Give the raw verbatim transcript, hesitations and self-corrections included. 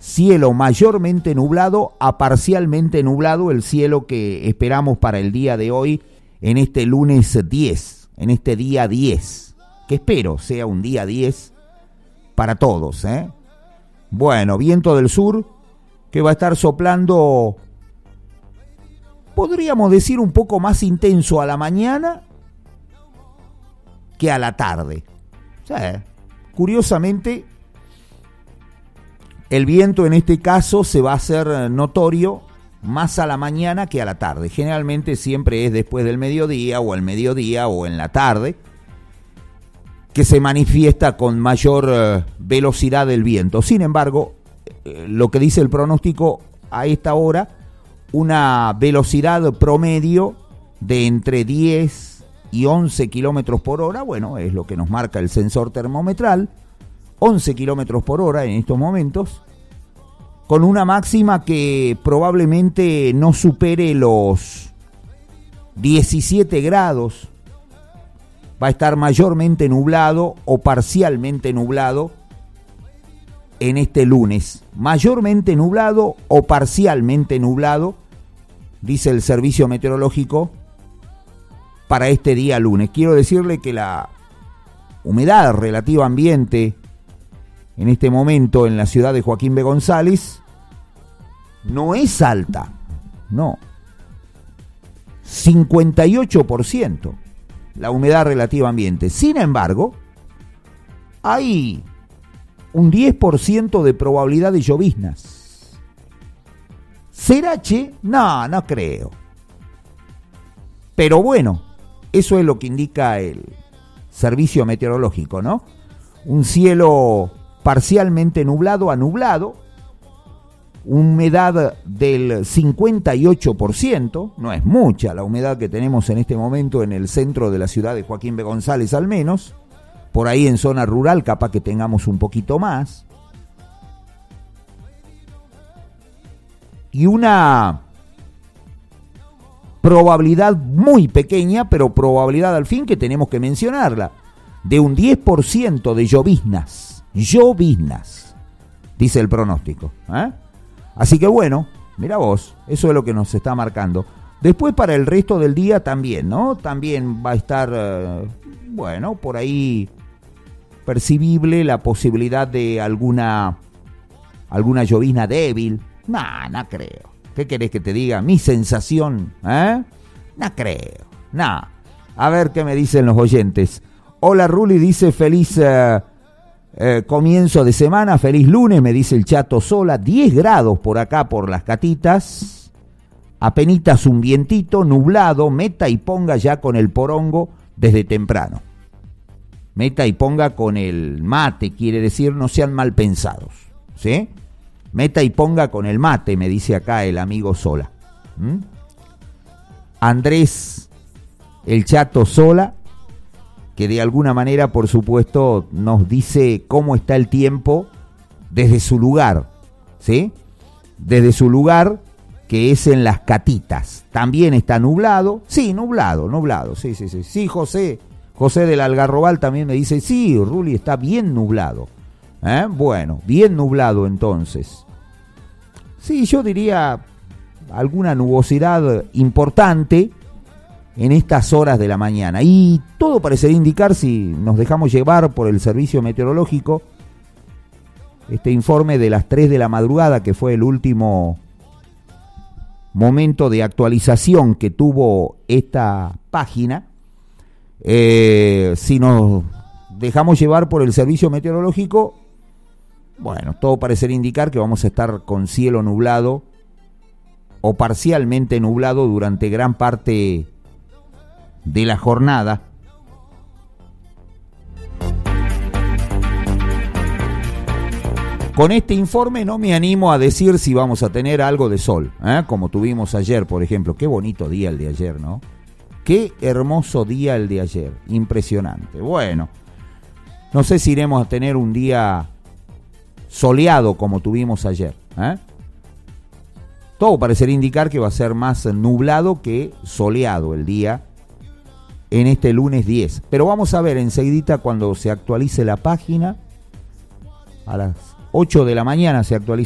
cielo mayormente nublado a parcialmente nublado, el cielo que esperamos para el día de hoy, en este lunes diez, en este día diez, que espero sea un día diez para todos, ¿eh? Bueno, viento del sur que va a estar soplando, podríamos decir, un poco más intenso a la mañana que a la tarde. O sea, curiosamente, el viento en este caso se va a hacer notorio más a la mañana que a la tarde. Generalmente siempre es después del mediodía o al mediodía o en la tarde que se manifiesta con mayor eh, velocidad el viento. Sin embargo, eh, lo que dice el pronóstico a esta hora, una velocidad promedio de entre diez y once kilómetros por hora, bueno, es lo que nos marca el sensor termometral, once kilómetros por hora en estos momentos, con una máxima que probablemente no supere los diecisiete grados. Va a estar mayormente nublado o parcialmente nublado en este lunes. Mayormente nublado o parcialmente nublado, dice el servicio meteorológico, para este día lunes. Quiero decirle que la humedad relativa ambiente en este momento en la ciudad de Joaquín B. González no es alta, no, cincuenta y ocho por ciento la humedad relativa ambiente. Sin embargo, hay un diez por ciento de probabilidad de lloviznas. ¿Será, che? No, no creo. Pero bueno, eso es lo que indica el servicio meteorológico, ¿no? Un cielo parcialmente nublado a nublado, humedad del cincuenta y ocho por ciento, no es mucha la humedad que tenemos en este momento en el centro de la ciudad de Joaquín B. González al menos, por ahí en zona rural capaz que tengamos un poquito más, y una probabilidad muy pequeña, pero probabilidad al fin que tenemos que mencionarla, de un diez por ciento de lloviznas, lloviznas, dice el pronóstico, ¿eh? Así que bueno, mira vos, eso es lo que nos está marcando. Después para el resto del día también, ¿no? También va a estar, eh, bueno, por ahí percibible la posibilidad de alguna, alguna llovizna débil. No, no creo. ¿Qué querés que te diga? Mi sensación, ¿eh? No creo, no. A ver qué me dicen los oyentes. Hola Ruli, dice feliz... Uh, Eh, comienzo de semana, feliz lunes, me dice el Chato Sola, diez grados por acá por las Catitas, apenitas un vientito, nublado, meta y ponga ya con el porongo desde temprano. Meta y ponga con el mate, quiere decir no sean mal pensados, ¿sí? Meta y ponga con el mate, me dice acá el amigo Sola. ¿Mm? Andrés, el Chato Sola, que de alguna manera, por supuesto, nos dice cómo está el tiempo desde su lugar, ¿sí? Desde su lugar, que es en las Catitas. También está nublado, sí, nublado, nublado, sí, sí, sí. Sí, José, José del Algarrobal también me dice, sí, Ruli, está bien nublado. ¿Eh? Bueno, bien nublado entonces. Sí, yo diría alguna nubosidad importante en estas horas de la mañana. Y todo parecería indicar, si nos dejamos llevar por el servicio meteorológico, este informe de las tres de la madrugada, que fue el último momento de actualización que tuvo esta página, eh, si nos dejamos llevar por el servicio meteorológico, bueno, todo parecería indicar que vamos a estar con cielo nublado o parcialmente nublado durante gran parte de la jornada. Con este informe no me animo a decir si vamos a tener algo de sol, ¿eh? Como tuvimos ayer, por ejemplo. Qué bonito día el de ayer, ¿no? Qué hermoso día el de ayer, impresionante. Bueno, no sé si iremos a tener un día soleado como tuvimos ayer, ¿eh? Todo parecería indicar que va a ser más nublado que soleado el día en este lunes diez. Pero vamos a ver enseguidita cuando se actualice la página. A las ocho de la mañana se actualiza